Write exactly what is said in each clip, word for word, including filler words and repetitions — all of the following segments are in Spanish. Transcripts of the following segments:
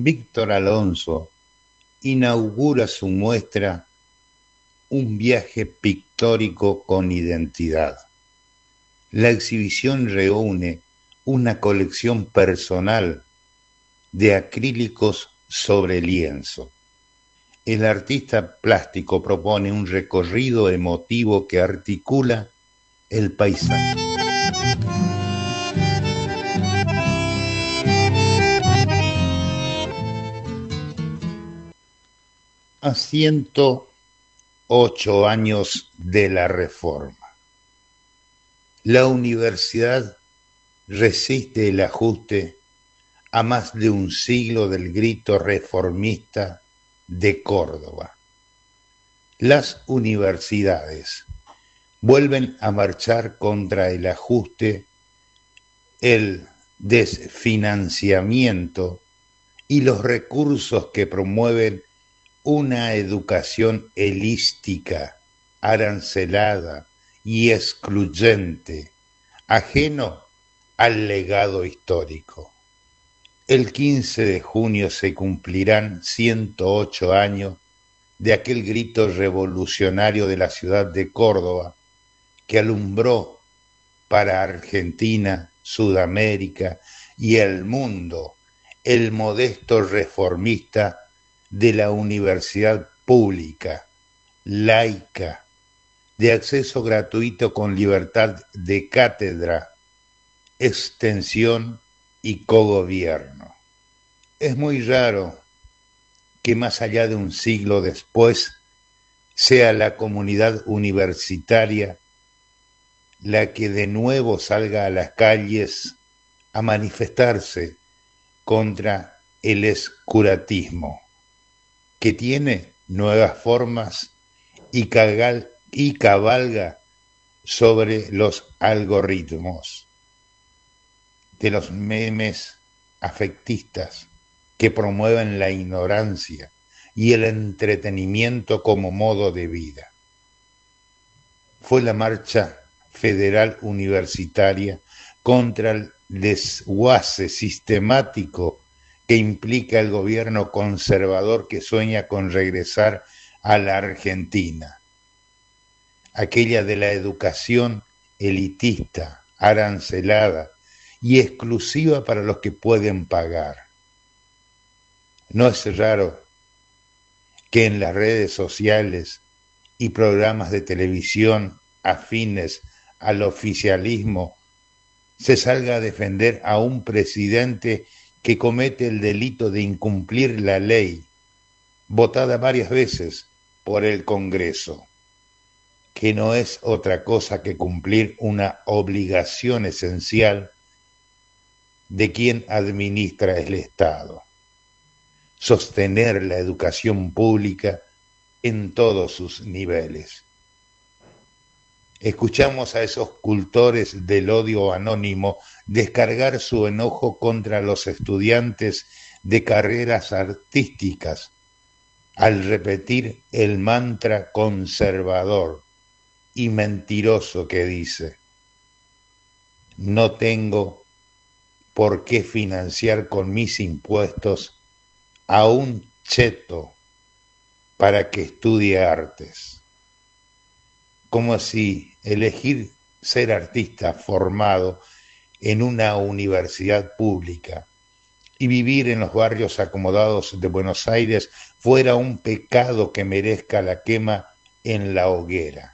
Víctor Alonso inaugura su muestra Un viaje pictórico con identidad. La exhibición reúne una colección personal de acrílicos sobre lienzo. El artista plástico propone un recorrido emotivo que articula el paisaje. A ciento ocho años de la Reforma, la universidad resiste el ajuste a más de un siglo del grito reformista de Córdoba. Las universidades vuelven a marchar contra el ajuste, el desfinanciamiento y los recursos que promueven una educación helística, arancelada y excluyente, ajeno al legado histórico. El quince de junio se cumplirán ciento ocho años de aquel grito revolucionario de la ciudad de Córdoba que alumbró para Argentina, Sudamérica y el mundo el modesto reformista de la universidad pública, laica, de acceso gratuito con libertad de cátedra, extensión y cogobierno. Es muy raro que más allá de un siglo después sea la comunidad universitaria la que de nuevo salga a las calles a manifestarse contra el escuratismo, que tiene nuevas formas y, cagal, y cabalga sobre los algoritmos de los memes afectistas que promueven la ignorancia y el entretenimiento como modo de vida. Fue la marcha federal universitaria contra el desguace sistemático que implica el gobierno conservador que sueña con regresar a la Argentina, aquella de la educación elitista, arancelada y exclusiva para los que pueden pagar. No es raro que en las redes sociales y programas de televisión afines al oficialismo se salga a defender a un presidente que comete el delito de incumplir la ley, votada varias veces por el Congreso, que no es otra cosa que cumplir una obligación esencial de quien administra el Estado: sostener la educación pública en todos sus niveles. Escuchamos a esos cultores del odio anónimo descargar su enojo contra los estudiantes de carreras artísticas al repetir el mantra conservador y mentiroso que dice: no tengo por qué financiar con mis impuestos a un cheto para que estudie artes. Como si elegir ser artista formado en una universidad pública y vivir en los barrios acomodados de Buenos Aires fuera un pecado que merezca la quema en la hoguera.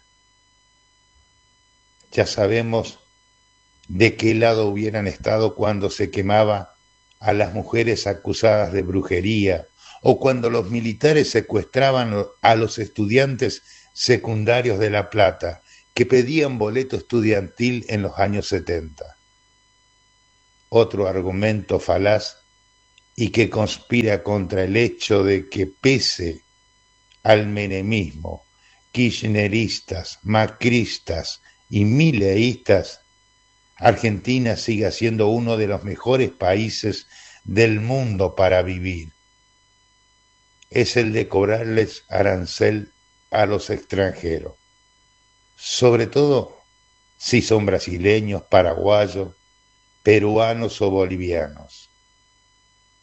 Ya sabemos de qué lado hubieran estado cuando se quemaba a las mujeres acusadas de brujería o cuando los militares secuestraban a los estudiantes secundarios de La Plata que pedían boleto estudiantil en los años setenta. Otro argumento falaz y que conspira contra el hecho de que pese al menemismo, kirchneristas, macristas y mileístas, Argentina siga siendo uno de los mejores países del mundo para vivir. Es el de cobrarles arancel a los extranjeros, sobre todo si son brasileños, paraguayos, peruanos o bolivianos.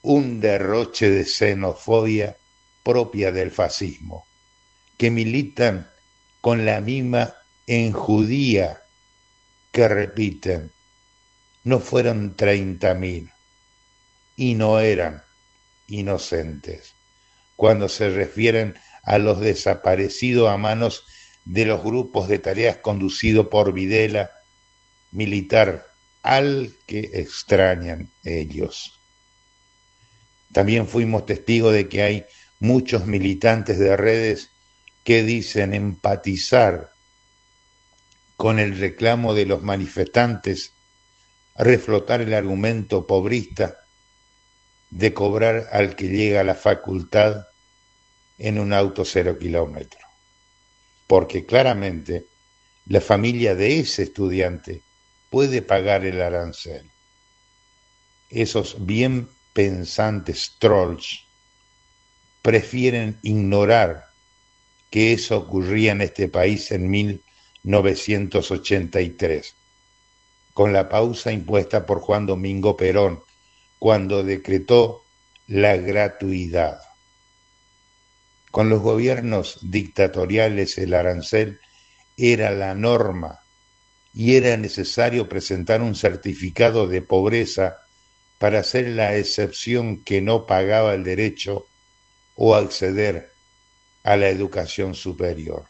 un derroche de xenofobia propia del fascismo, que militan con la misma enjudía que repiten, no fueron treinta mil y no eran inocentes, cuando se refieren a los desaparecidos a manos de los grupos de tareas conducidos por Videla, militar al que extrañan ellos. También fuimos testigos de que hay muchos militantes de redes que dicen empatizar con el reclamo de los manifestantes, reflotar el argumento pobrista de cobrar al que llega a la facultad en un auto cero kilómetro. Porque claramente la familia de ese estudiante puede pagar el arancel. Esos bien pensantes trolls prefieren ignorar que eso ocurría en este país en mil novecientos ochenta y tres, con la pausa impuesta por Juan Domingo Perón, cuando decretó la gratuidad. Con los gobiernos dictatoriales el arancel era la norma y era necesario presentar un certificado de pobreza para hacer la excepción que no pagaba el derecho o acceder a la educación superior.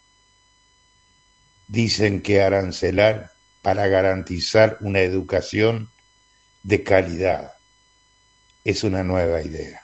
Dicen que arancelar para garantizar una educación de calidad es una nueva idea.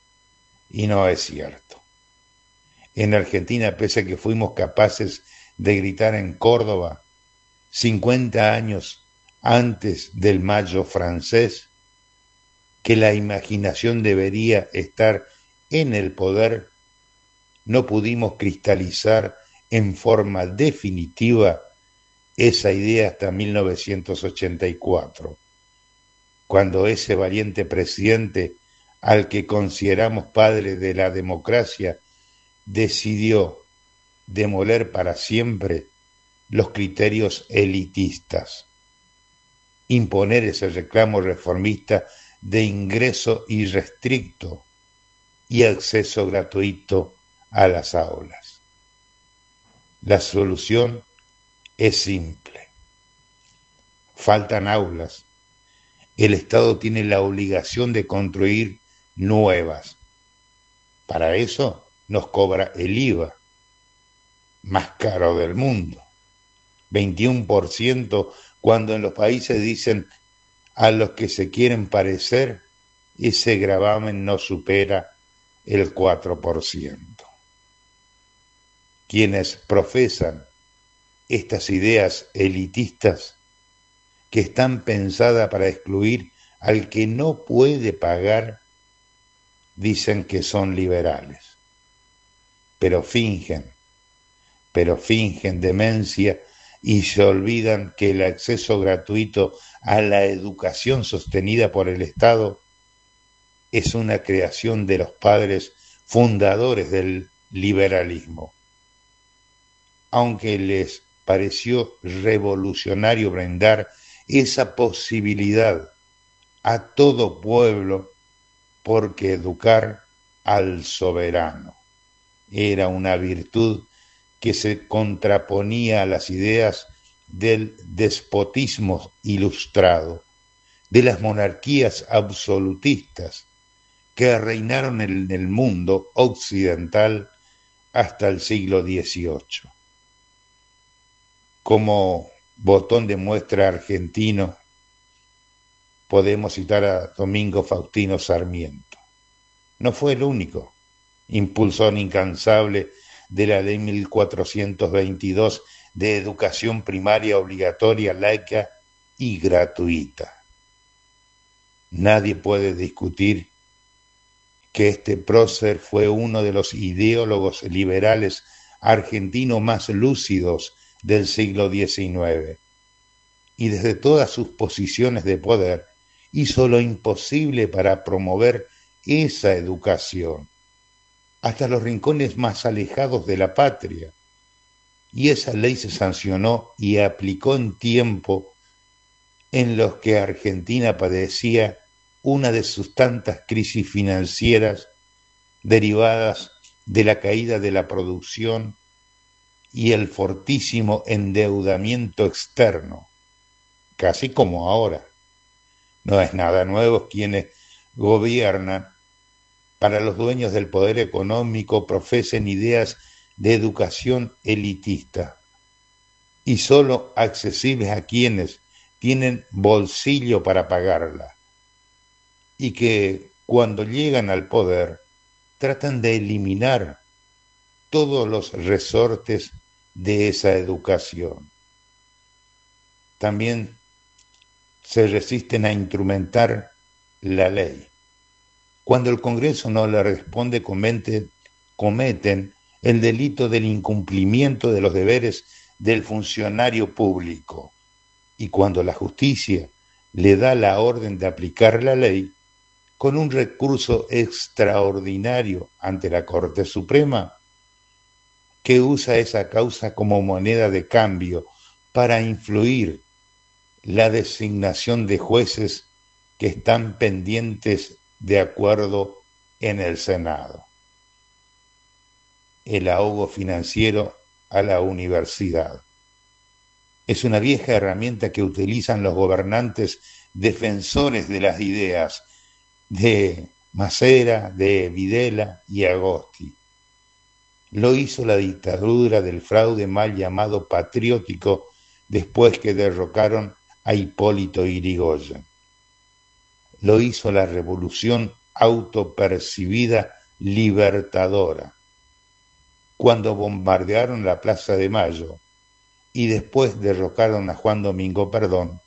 Y no es cierto. En Argentina, pese a que fuimos capaces de gritar en Córdoba, cincuenta años antes del Mayo francés, que la imaginación debería estar en el poder, no pudimos cristalizar en forma definitiva esa idea hasta mil novecientos ochenta y cuatro, cuando ese valiente presidente, al que consideramos padre de la democracia, decidió demoler para siempre los criterios elitistas, imponer ese reclamo reformista de ingreso irrestricto y acceso gratuito a las aulas. La solución es simple. Faltan aulas. El Estado tiene la obligación de construir nuevas. Para eso nos cobra el I V A, más caro del mundo, veintiuno por ciento, cuando en los países dicen a los que se quieren parecer, ese gravamen no supera el cuatro por ciento. Quienes profesan estas ideas elitistas que están pensadas para excluir al que no puede pagar, dicen que son liberales, pero fingen, pero fingen demencia y se olvidan que el acceso gratuito a la educación sostenida por el Estado es una creación de los padres fundadores del liberalismo. Aunque les pareció revolucionario brindar esa posibilidad a todo pueblo, porque educar al soberano era una virtud que se contraponía a las ideas del despotismo ilustrado, de las monarquías absolutistas que reinaron en el mundo occidental hasta el siglo dieciocho. Como botón de muestra argentino, podemos citar a Domingo Faustino Sarmiento. No fue el único impulsor incansable de la ley mil cuatrocientos veintidós de educación primaria obligatoria, laica y gratuita. Nadie puede discutir que este prócer fue uno de los ideólogos liberales argentinos más lúcidos del siglo diecinueve, y desde todas sus posiciones de poder hizo lo imposible para promover esa educación hasta los rincones más alejados de la patria, y esa ley se sancionó y aplicó en tiempo en los que Argentina padecía una de sus tantas crisis financieras derivadas de la caída de la producción y el fortísimo endeudamiento externo, casi como ahora. No es nada nuevo quienes gobiernan para los dueños del poder económico profesen ideas de educación elitista y solo accesibles a quienes tienen bolsillo para pagarla, y que cuando llegan al poder tratan de eliminar todos los resortes de esa educación. También se resisten a instrumentar la ley. Cuando el Congreso no le responde, cometen, cometen el delito del incumplimiento de los deberes del funcionario público. Y cuando la justicia le da la orden de aplicar la ley, con un recurso extraordinario ante la Corte Suprema, que usa esa causa como moneda de cambio para influir la designación de jueces que están pendientes de acuerdo en el Senado. El ahogo financiero a la universidad es una vieja herramienta que utilizan los gobernantes defensores de las ideas de Macera, de Videla y Agosti. Lo hizo la dictadura del fraude mal llamado patriótico después que derrocaron a Hipólito Yrigoyen. Lo hizo la revolución autopercibida libertadora, cuando bombardearon la Plaza de Mayo y después derrocaron a Juan Domingo Perón.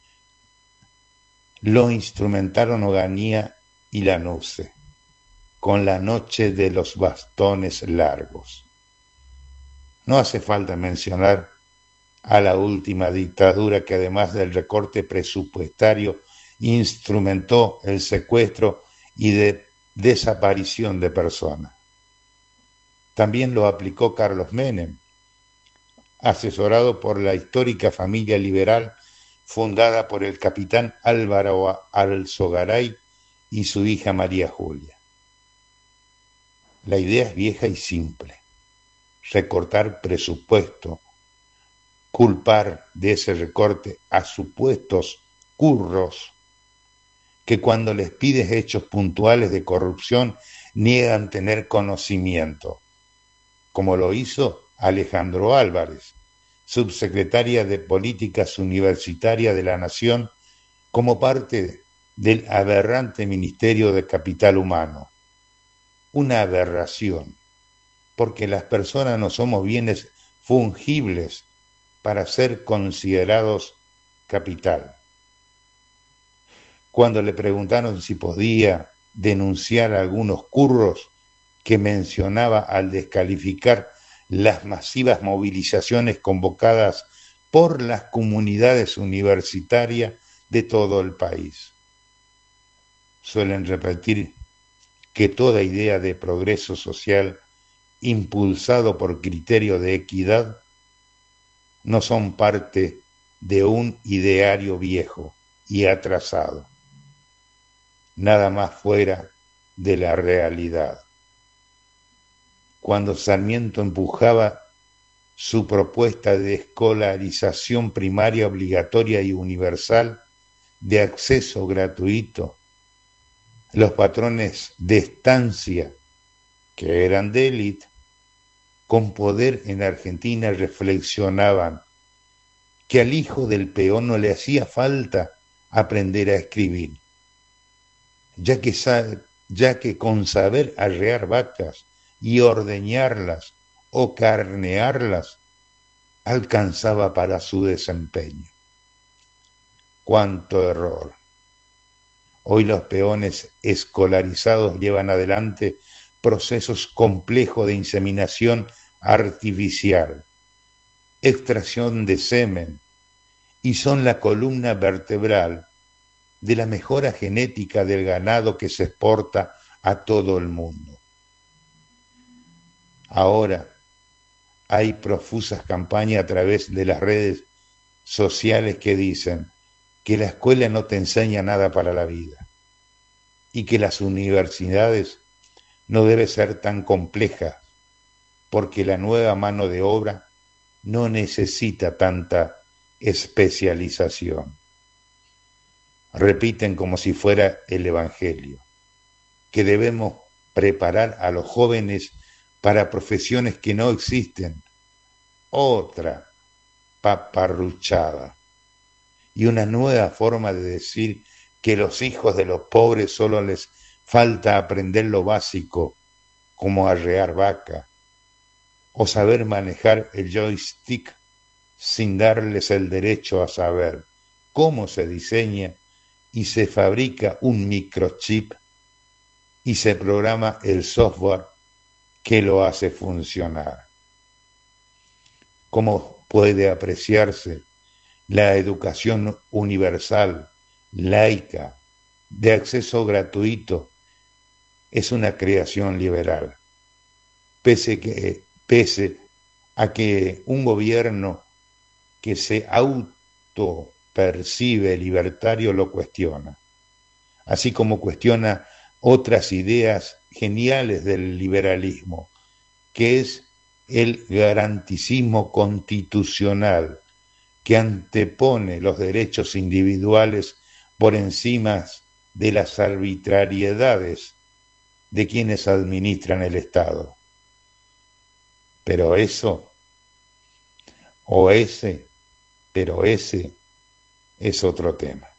Lo instrumentaron Onganía y Lanusse con la noche de los bastones largos. No hace falta mencionar a la última dictadura que, además del recorte presupuestario, instrumentó el secuestro y de desaparición de personas. También lo aplicó Carlos Menem, asesorado por la histórica familia liberal fundada por el capitán Álvaro Alzogaray y su hija María Julia. La idea es vieja y simple: recortar presupuesto, culpar de ese recorte a supuestos curros que cuando les pides hechos puntuales de corrupción niegan tener conocimiento, como lo hizo Alejandro Álvarez, subsecretaria de Políticas Universitarias de la Nación, como parte del aberrante Ministerio de Capital Humano. Una aberración, porque las personas no somos bienes fungibles para ser considerados capital. Cuando le preguntaron si podía denunciar algunos curros que mencionaba al descalificar las masivas movilizaciones convocadas por las comunidades universitarias de todo el país. Suelen repetir que toda idea de progreso social impulsado por criterio de equidad no son parte de un ideario viejo y atrasado, nada más fuera de la realidad. Cuando Sarmiento empujaba su propuesta de escolarización primaria obligatoria y universal de acceso gratuito, los patrones de estancia, que eran de élite, con poder en Argentina, reflexionaban que al hijo del peón no le hacía falta aprender a escribir, ya que, ya que con saber arrear vacas y ordeñarlas o carnearlas, alcanzaba para su desempeño. ¡Cuánto error! Hoy los peones escolarizados llevan adelante procesos complejos de inseminación artificial, extracción de semen, y son la columna vertebral de la mejora genética del ganado que se exporta a todo el mundo. Ahora hay profusas campañas a través de las redes sociales que dicen que la escuela no te enseña nada para la vida. y que las universidades no deben ser tan complejas, porque la nueva mano de obra no necesita tanta especialización. Repiten como si fuera el Evangelio, que debemos preparar a los jóvenes para profesiones que no existen. Otra paparruchada. Y una nueva forma de decir que los hijos de los pobres solo les falta aprender lo básico, como arrear vaca, o saber manejar el joystick sin darles el derecho a saber cómo se diseña y se fabrica un microchip y se programa el software que lo hace funcionar. ¿Cómo puede apreciarse la educación universal, laica, de acceso gratuito? Es una creación liberal, pese, que, pese a que un gobierno que se autopercibe libertario lo cuestiona, así como cuestiona otras ideas geniales del liberalismo, que es el garanticismo constitucional, que antepone los derechos individuales por encima de las arbitrariedades de quienes administran el Estado. Pero eso, o ese, pero ese es otro tema.